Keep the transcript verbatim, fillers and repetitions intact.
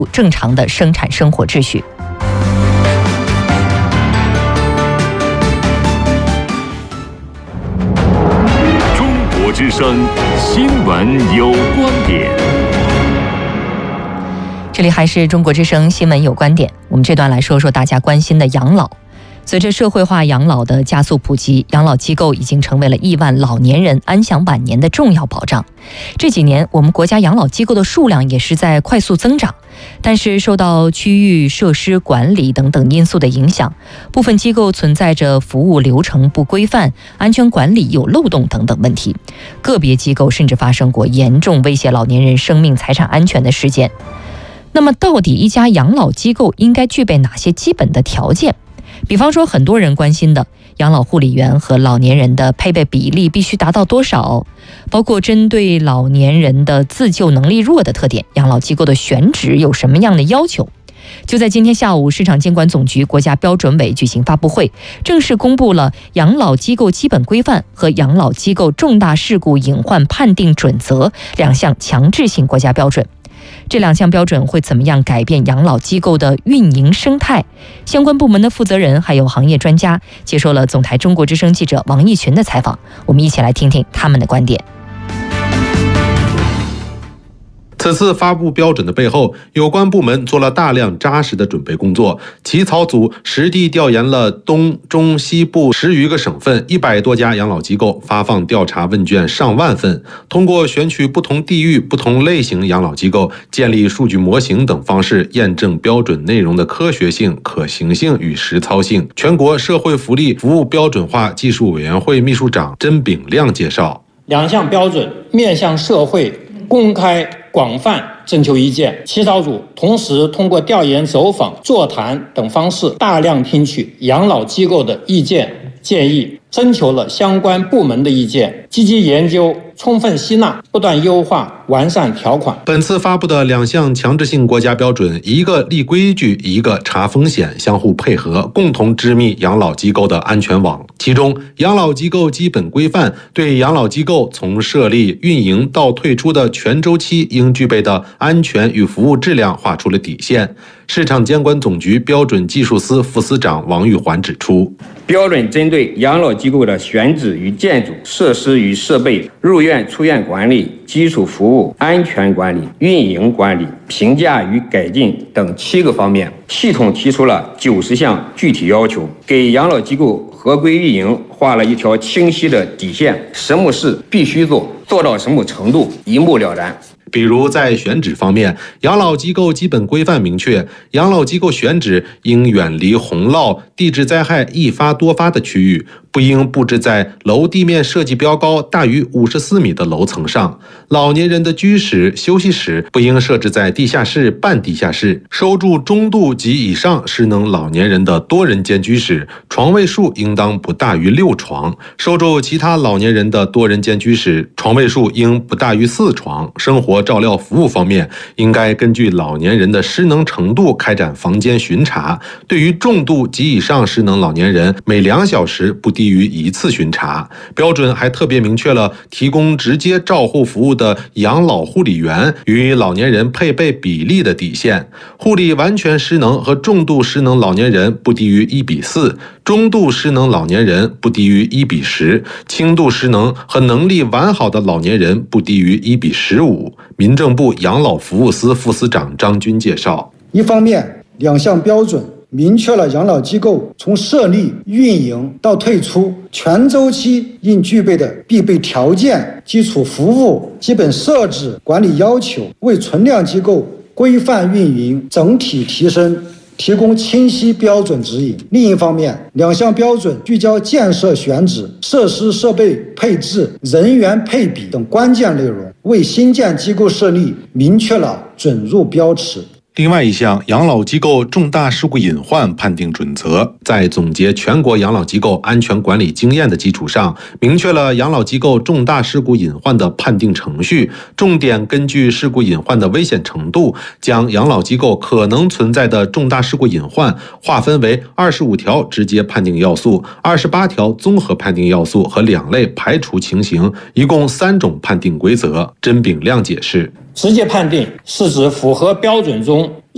正常的生产生活秩序。 中国之声新闻有观点。 这里还是中国之声新闻有观点，我们这段来说说大家关心的养老。随着社会化养老的加速普及，养老机构已经成为了亿万老年人安享晚年的重要保障。这几年，我们国家养老机构的数量也是在快速增长，但是受到区域设施管理等等因素的影响，部分机构存在着服务流程不规范、安全管理有漏洞等等问题，个别机构甚至发生过严重威胁老年人生命财产安全的事件。那么，到底一家养老机构应该具备哪些基本的条件？比方说，很多人关心的养老护理员和老年人的配备比例必须达到多少，包括针对老年人的自救能力弱的特点，养老机构的选址有什么样的要求？就在今天下午，市场监管总局国家标准委举行发布会，正式公布了养老机构基本规范和养老机构重大事故隐患判定准则两项强制性国家标准。这两项标准会怎么样改变养老机构的运营生态？相关部门的负责人还有行业专家接受了总台中国之声记者王毅群的采访，我们一起来听听他们的观点。 此次发布标准的背后，有关部门做了大量扎实的准备工作。起草组实地调研了东、中、西部十余个省份一百多家养老机构，发放调查问卷上万份，通过选取不同地域、不同类型养老机构，建立数据模型等方式，验证标准内容的科学性、可行性与实操性。全国社会福利服务标准化技术委员会秘书长甄炳亮介绍， 两项标准面向社会公开广泛征求意见，起草组同时通过调研、走访、座谈等方式，大量听取养老机构的意见建议，征求了相关部门的意见，积极研究，充分吸纳，不断优化完善条款。 本次发布的两项强制性国家标准，一个立规矩，一个查风险，相互配合，共同织密养老机构的安全网。其中，养老机构基本规范对养老机构从设立、运营到退出的全周期应具备的安全与服务质量画出了底线。市场监管总局标准技术司副司长王玉环指出， 标准针对养老机构的选址与建筑、设施与设备、入院出院管理、基础服务、安全管理、运营管理、评价与改进等七个方面，系统提出了九十项具体要求，给养老机构合规运营画了一条清晰的底线，什么事必须做，做到什么程度，一目了然。 比如在选址方面，养老机构基本规范明确，养老机构选址应远离洪涝、地质灾害易发多发的区域，不应布置在楼地面设计标高大于五十四米的楼层上。老年人的居室、休息室不应设置在地下室、半地下室。收住中度及以上失能老年人的多人间居室，床位数应当不大于六床；收住其他老年人的多人间居室，床位数应不大于四床。生活照料服务方面，应该根据老年人的失能程度开展房间巡查。对于重度及以上失能老年人，每两小时不低于一次巡查。标准还特别明确了提供直接照护服务的养老护理员与老年人配备比例的底线。护理完全失能和重度失能老年人不低于一比四，中度失能老年人不低于一比十，轻度失能和能力完好的老年人不低于一比十五。民政部养老服务司副司长张军介绍， 一方面，两项标准明确了养老机构从设立、运营到退出全周期应具备的必备条件、基础服务、基本设置、管理要求，为存量机构规范运营整体提升提供清晰标准指引。另一方面，两项标准聚焦建设选址、设施设备配置、人员配比等关键内容，为新建机构设立明确了准入标尺。 另外一项养老机构重大事故隐患判定准则，在总结全国养老机构安全管理经验的基础上，明确了养老机构重大事故隐患的判定程序，重点根据事故隐患的危险程度，将养老机构可能存在的重大事故隐患划分为二十五条直接判定要素、二十八条综合判定要素和两类排除情形，一共三种判定规则。甄炳亮解释， 直接判定是指符合标准中